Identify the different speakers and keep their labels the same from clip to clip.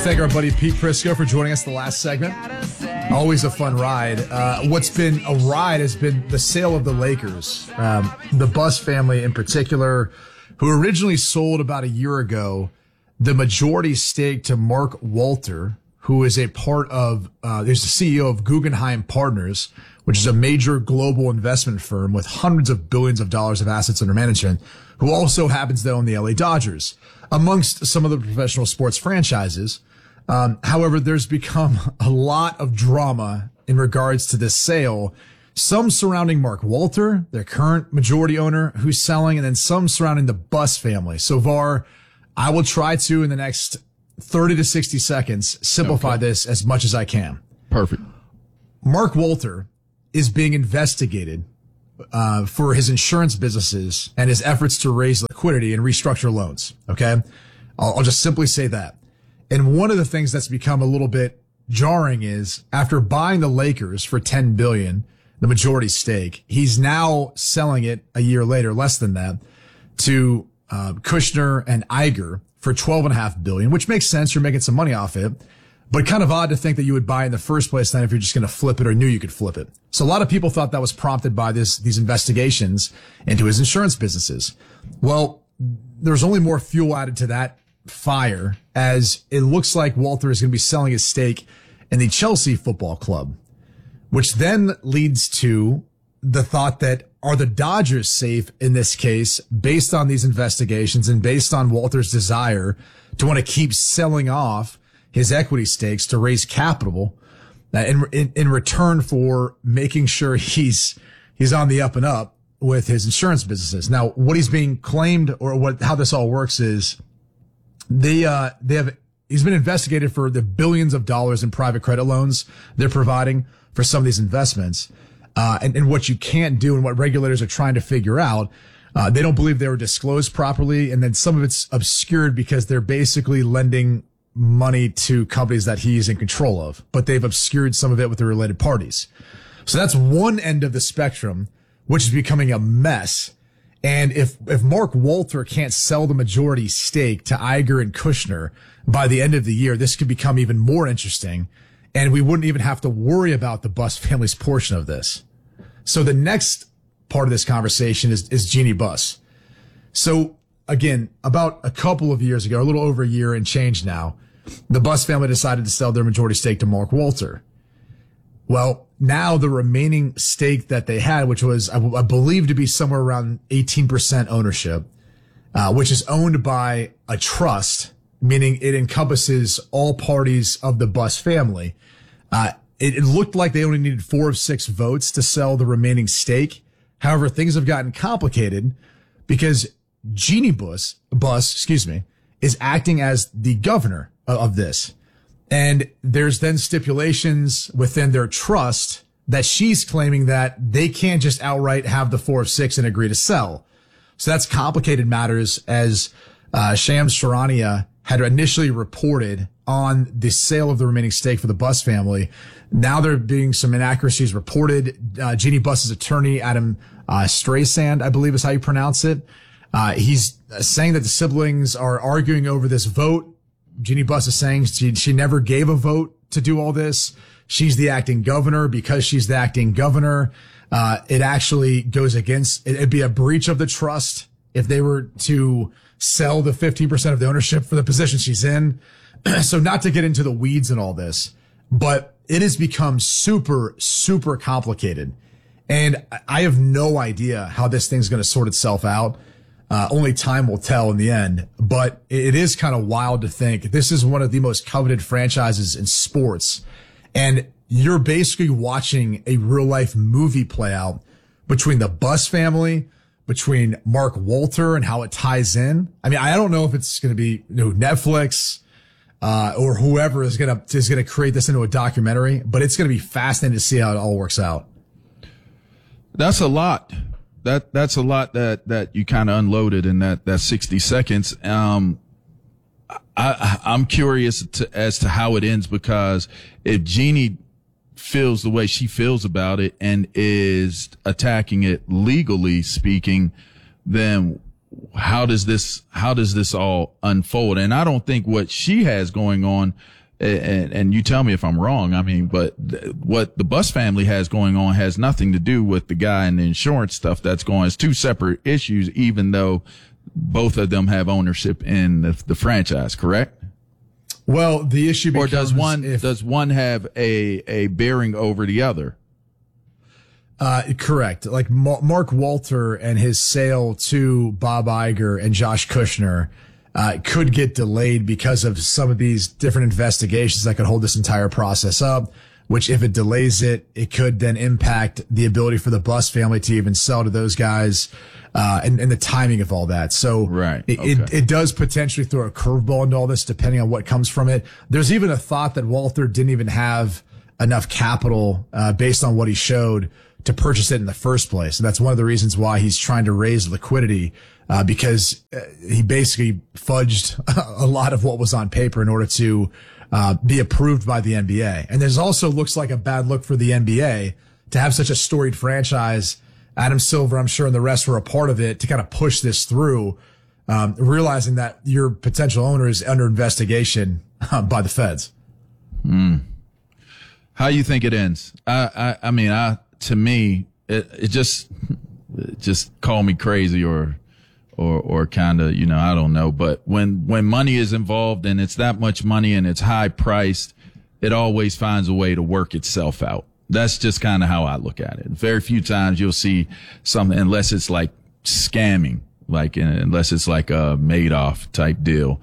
Speaker 1: thank our buddy Pete Prisco for joining us the last segment. Always a fun ride. What's been a ride has been the sale of the Lakers. The Buss family in particular, who originally sold about a year ago the majority stake to Mark Walter, who is a part of, is the CEO of Guggenheim Partners, which is a major global investment firm with hundreds of billions of dollars of assets under management, who also happens to own the LA Dodgers, amongst some of the professional sports franchises. However, there's become a lot of drama in regards to this sale, some surrounding Mark Walter, their current majority owner who's selling, and then some surrounding the Buss family. So Var, I will try to, in the next 30 to 60 seconds, simplify this as much as I can.
Speaker 2: Perfect.
Speaker 1: Mark Walter is being investigated for his insurance businesses and his efforts to raise liquidity and restructure loans. Okay. I'll just simply say that. And one of the things that's become a little bit jarring is after buying the Lakers for $10 billion, the majority stake, he's now selling it a year later, less than that, to Kushner and Iger for $12.5 billion, which makes sense. You're making some money off it, but kind of odd to think that you would buy in the first place then if you're just going to flip it or knew you could flip it. So a lot of people thought that was prompted by these investigations into his insurance businesses. Well, there's only more fuel added to that fire, as it looks like Walter is going to be selling his stake in the Chelsea Football Club, which then leads to the thought that are the Dodgers safe in this case based on these investigations and based on Walter's desire to want to keep selling off his equity stakes to raise capital in return for making sure he's on the up and up with his insurance businesses. Now, what he's being claimed or how this all works is he's been investigated for the billions of dollars in private credit loans they're providing for some of these investments. And what you can't do and what regulators are trying to figure out, they don't believe they were disclosed properly. And then some of it's obscured because they're basically lending money to companies that he's in control of, but they've obscured some of it with the related parties. So that's one end of the spectrum, which is becoming a mess. And if Mark Walter can't sell the majority stake to Iger and Kushner by the end of the year, this could become even more interesting. And we wouldn't even have to worry about the Buss family's portion of this. So the next part of this conversation is Jeannie Buss. So again, about a couple of years ago, a little over a year and change now, the Buss family decided to sell their majority stake to Mark Walter. Well, now the remaining stake that they had, which was, I believe to be somewhere around 18% ownership, which is owned by a trust, meaning it encompasses all parties of the Buss family. It looked like they only needed 4 of 6 votes to sell the remaining stake. However, things have gotten complicated because Jeannie Buss, is acting as the governor of this. And there's then stipulations within their trust that she's claiming that they can't just outright have the 4 of 6 and agree to sell. So that's complicated matters, as Shams Charania had initially reported on the sale of the remaining stake for the Buss family. Now there being some inaccuracies reported. Jeannie Buss's attorney, Adam Streisand, I believe is how you pronounce it. He's saying that the siblings are arguing over this vote. Jeannie Buss is saying she never gave a vote to do all this. She's the acting governor. Because she's the acting governor, it actually goes against, it'd be a breach of the trust if they were to sell the 15% of the ownership for the position she's in. So not to get into the weeds and all this, but it has become super, super complicated. And I have no idea how this thing's going to sort itself out. Only time will tell in the end, but it is kind of wild to think this is one of the most coveted franchises in sports. And you're basically watching a real life movie play out between the Buss family, between Mark Walter and how it ties in. I mean, I don't know if it's going to be Netflix, or whoever is going to create this into a documentary, but it's going to be fascinating to see how it all works out.
Speaker 2: That's a lot. That's a lot that you kind of unloaded in that 60 seconds. I'm curious as to how it ends, because if Jeannie feels the way she feels about it and is attacking it legally speaking, then how does this all unfold? And I don't think what she has going on, and you tell me if I'm wrong, I mean, but what the Buss family has going on has nothing to do with the guy and the insurance stuff that's going on. It's two separate issues, even though both of them have ownership in the franchise, correct?
Speaker 1: Well, the issue becomes,
Speaker 2: or does one have a bearing over the other?
Speaker 1: Correct. Like Mark Walter and his sale to Bob Iger and Josh Kushner could get delayed because of some of these different investigations that could hold this entire process up, which if it delays it, it could then impact the ability for the Buss family to even sell to those guys, and the timing of all that. So
Speaker 2: right.
Speaker 1: It does potentially throw a curveball into all this depending on what comes from it. There's even a thought that Walter didn't even have enough capital, based on what he showed to purchase it in the first place. And that's one of the reasons why he's trying to raise liquidity, because he basically fudged a lot of what was on paper in order to be approved by the NBA. And there's also looks like a bad look for the NBA to have such a storied franchise. Adam Silver, I'm sure, and the rest were a part of it to kind of push this through, realizing that your potential owner is under investigation by the feds.
Speaker 2: How you think it ends? I mean, to me, it just call me crazy or kind of, I don't know. But when money is involved and it's that much money and it's high priced, it always finds a way to work itself out. That's just kind of how I look at it. Very few times you'll see something, unless it's like scamming, unless it's like a Madoff type deal.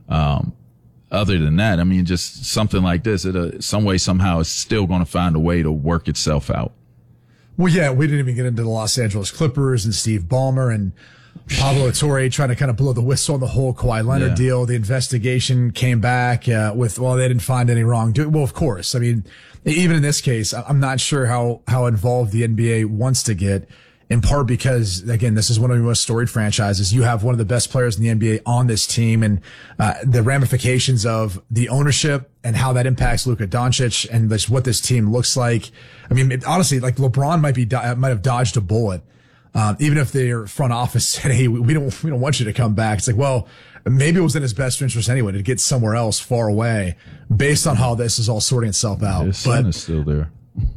Speaker 2: Other than that, I mean, just something like this, some way, somehow, it's still going to find a way to work itself out.
Speaker 1: Well, yeah, we didn't even get into the Los Angeles Clippers and Steve Ballmer and Pablo Torre trying to kind of blow the whistle on the whole Kawhi Leonard deal. The investigation came back they didn't find any wrongdoing. Well, of course. I mean, even in this case, I'm not sure how involved the NBA wants to get, in part because, again, this is one of the most storied franchises. You have one of the best players in the NBA on this team, and the ramifications of the ownership and how that impacts Luka Doncic and just what this team looks like. I mean, honestly, like LeBron might have dodged a bullet. Even if their front office said, "Hey, we don't want you to come back." It's like, well, maybe it was in his best interest anyway to get somewhere else far away, based on how this is all sorting itself out.
Speaker 2: His son is still there.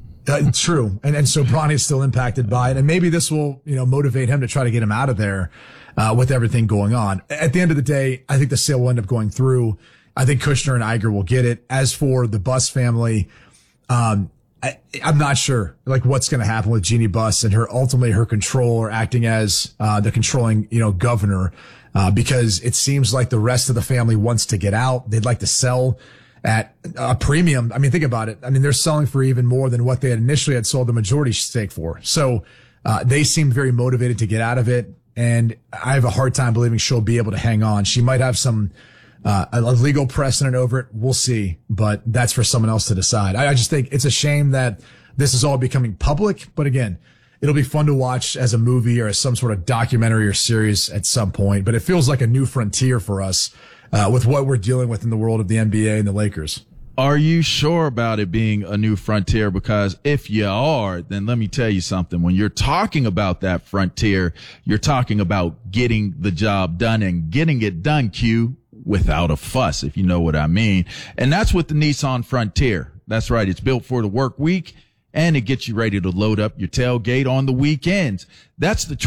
Speaker 1: True. And so Bronny is still impacted by it. And maybe this will, motivate him to try to get him out of there, with everything going on. At the end of the day, I think the sale will end up going through. I think Kushner and Iger will get it. As for the Buss family, I'm not sure what's going to happen with Jeannie Buss and ultimately her control or acting as, the controlling, governor, because it seems like the rest of the family wants to get out. They'd like to sell at a premium. I mean, think about it. I mean, they're selling for even more than what they had initially had sold the majority stake for. So, they seem very motivated to get out of it. And I have a hard time believing she'll be able to hang on. She might have some, a legal precedent over it. We'll see, but that's for someone else to decide. I just think it's a shame that this is all becoming public, but again, it'll be fun to watch as a movie or as some sort of documentary or series at some point, but it feels like a new frontier for us, with what we're dealing with in the world of the NBA and the Lakers.
Speaker 2: Are you sure about it being a new frontier? Because if you are, then let me tell you something. When you're talking about that frontier, you're talking about getting the job done and getting it done, Q, without a fuss, if you know what I mean. And that's with the Nissan Frontier. That's right. It's built for the work week, and it gets you ready to load up your tailgate on the weekends. That's the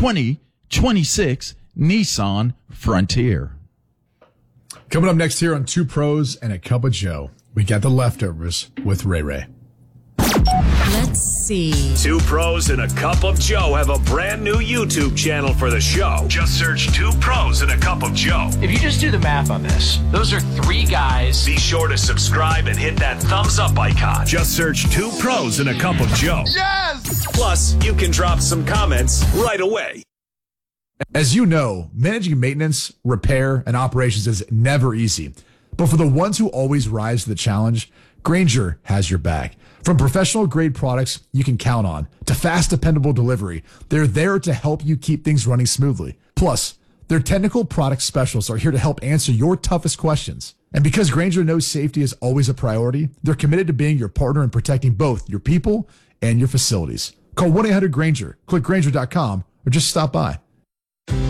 Speaker 2: 2026 Nissan Frontier.
Speaker 1: Coming up next here on Two Pros and a Cup of Joe, we got the leftovers with Ray Ray.
Speaker 3: Let's see.
Speaker 4: Two Pros and a Cup of Joe have a brand new YouTube channel for the show. Just search Two Pros and a Cup of Joe.
Speaker 5: If you just do the math on this, those are three guys.
Speaker 4: Be sure to subscribe and hit that thumbs up icon. Just search Two Pros and a Cup of Joe.
Speaker 5: Yes!
Speaker 4: Plus, you can drop some comments right away.
Speaker 1: As you know, managing maintenance, repair, and operations is never easy. But for the ones who always rise to the challenge, Grainger has your back. From professional grade products you can count on to fast, dependable delivery, they're there to help you keep things running smoothly. Plus, their technical product specialists are here to help answer your toughest questions. And because Grainger knows safety is always a priority, they're committed to being your partner in protecting both your people and your facilities. Call 1-800-GRAINGER, click Grainger.com, or just stop by.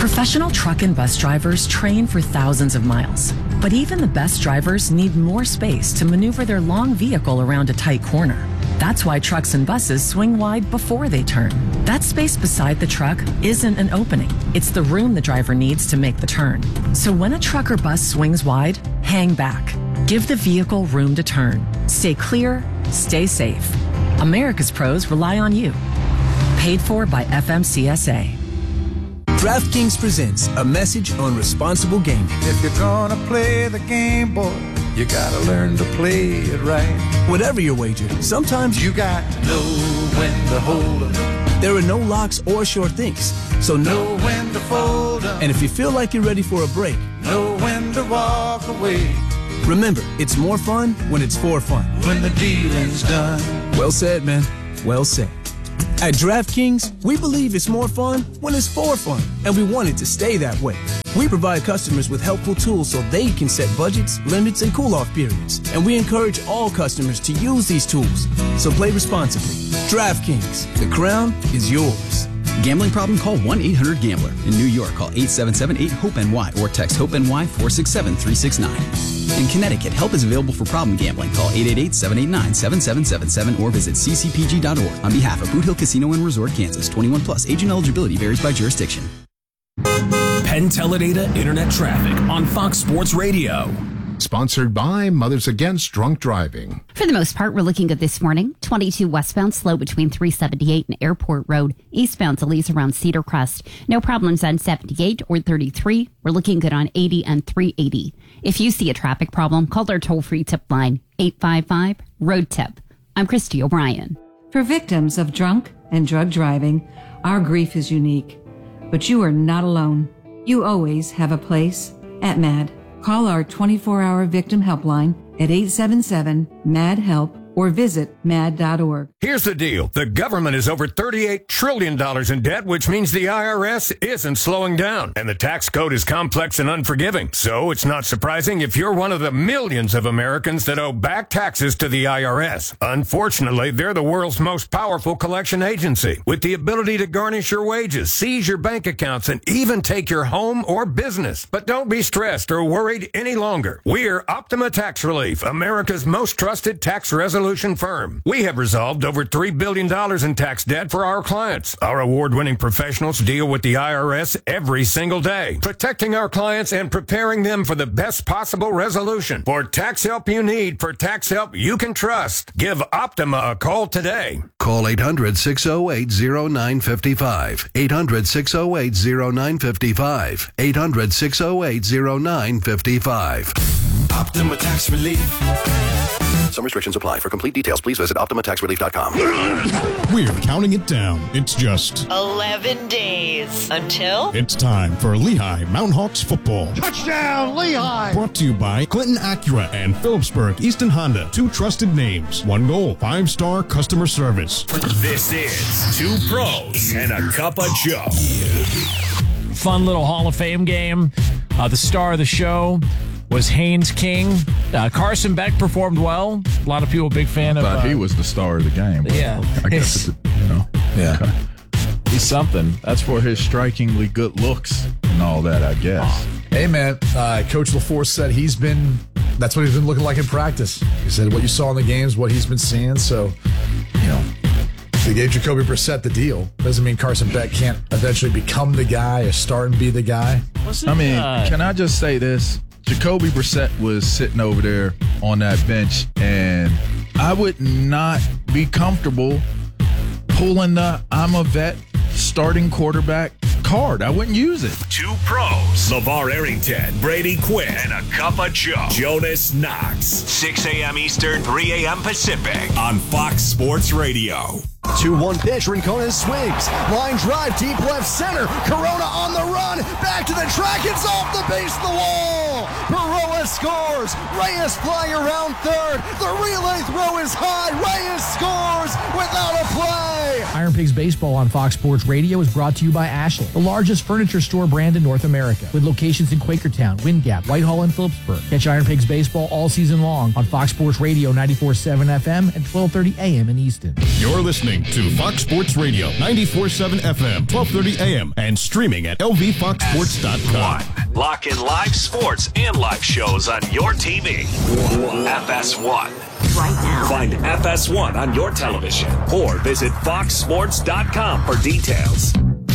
Speaker 6: Professional truck and bus drivers train for thousands of miles, but even the best drivers need more space to maneuver their long vehicle around a tight corner. That's why trucks and buses swing wide before they turn. That space beside the truck isn't an opening. It's the room the driver needs to make the turn. So when a truck or bus swings wide, hang back. Give the vehicle room to turn. Stay clear, stay safe. America's pros rely on you. Paid for by FMCSA.
Speaker 7: DraftKings presents a message on responsible gaming.
Speaker 8: If you're gonna play the game, boy, you gotta learn to play it right.
Speaker 7: Whatever your wager, sometimes
Speaker 8: you got to know when to hold 'em.
Speaker 7: There are no locks or sure things, so
Speaker 8: know when to fold 'em.
Speaker 7: And if you feel like you're ready for a break,
Speaker 8: know when to walk away.
Speaker 7: Remember, it's more fun when it's for fun.
Speaker 8: When the dealing's done.
Speaker 7: Well said, man. Well said. At DraftKings, we believe it's more fun when it's for fun, and we want it to stay that way. We provide customers with helpful tools so they can set budgets, limits, and cool-off periods. And we encourage all customers to use these tools. So play responsibly. DraftKings, the crown is yours.
Speaker 9: Gambling problem? Call 1-800-GAMBLER. In New York, call 877-8-HOPE-NY or text HOPE-NY 467-369. In Connecticut, help is available for problem gambling. Call 888-789-7777 or visit ccpg.org. On behalf of Boot Hill Casino and Resort, Kansas, 21 plus. Age and eligibility varies by jurisdiction.
Speaker 10: Penn Teledata Internet Traffic on Fox Sports Radio.
Speaker 11: Sponsored by Mothers Against Drunk Driving.
Speaker 12: For the most part, we're looking good this morning. 22 westbound, slow between 378 and Airport Road. Eastbound delays around Cedar Crest. No problems on 78 or 33. We're looking good on 80 and 380. If you see a traffic problem, call our toll-free tip line, 855-ROAD-TIP. I'm Christy O'Brien.
Speaker 13: For victims of drunk and drug driving, our grief is unique. But you are not alone. You always have a place at MAD. Call our 24-hour victim helpline at 877-MAD-HELP or visit mad.org.
Speaker 14: Here's the deal. The government is over $38 trillion in debt, which means the IRS isn't slowing down. And the tax code is complex and unforgiving. So it's not surprising if you're one of the millions of Americans that owe back taxes to the IRS. Unfortunately, they're the world's most powerful collection agency, with the ability to garnish your wages, seize your bank accounts, and even take your home or business. But don't be stressed or worried any longer. We're Optima Tax Relief, America's most trusted tax resolution firm. We have resolved over $3 billion in tax debt for our clients. Our award-winning professionals deal with the IRS every single day, protecting our clients and preparing them for the best possible resolution. For tax help you need, for tax help you can trust, give Optima a call today.
Speaker 15: Call 800-608-0955. 800-608-0955. 800-608-0955.
Speaker 10: Optima Tax Relief.
Speaker 15: Some restrictions apply. For complete details, please visit OptimaTaxRelief.com.
Speaker 16: We're counting it down. It's just
Speaker 17: 11 days until
Speaker 16: it's time for Lehigh Mountain Hawks football.
Speaker 18: Touchdown, Lehigh!
Speaker 16: Brought to you by Clinton Acura and Phillipsburg Easton Honda. Two trusted names. One goal. 5-star customer service.
Speaker 4: This is Two Pros and a Cup of Joe.
Speaker 19: Fun little Hall of Fame game. The star of the show was Haynes King. Carson Beck performed well. A lot of people big fan of.
Speaker 2: Thought he was the star of the game.
Speaker 19: Yeah,
Speaker 2: I guess
Speaker 19: yeah.
Speaker 2: Okay. He's something. That's for his strikingly good looks and all that, I guess.
Speaker 1: Hey man, Coach LaForce said that's what he's been looking like in practice. He said what you saw in the games, what he's been seeing. So, they gave Jacoby Brissett the deal. Doesn't mean Carson Beck can't eventually become the guy or start and be the guy.
Speaker 2: Can I just say this? Jacoby Brissett was sitting over there on that bench, and I would not be comfortable pulling the I'm a vet starting quarterback card. I wouldn't use it.
Speaker 4: Two Pros, LeVar Arrington, Brady Quinn, and a Cup of Joe, Jonas Knox. 6 a.m. Eastern, 3 a.m. Pacific on Fox Sports Radio.
Speaker 18: 2-1 pitch. Rincon swings. Line drive deep left center. Corona on the run. Back to the track. It's off the base of the wall. Baroa Reyes scores. Reyes flying around third. The relay throw is high. Reyes scores without a play.
Speaker 20: Iron Pigs Baseball on Fox Sports Radio is brought to you by Ashland, the largest furniture store brand in North America, with locations in Quakertown, Wind Gap, Whitehall, and Phillipsburg. Catch Iron Pigs Baseball all season long on Fox Sports Radio 94.7 FM and 1230 AM in Easton.
Speaker 16: You're listening to Fox Sports Radio 94.7 FM, 1230 AM, and streaming at lvfoxsports.com.
Speaker 4: Lock in live sports and live shows on your TV. FS1.
Speaker 3: Right now.
Speaker 4: Find FS1 on your television or visit foxsports.com for details.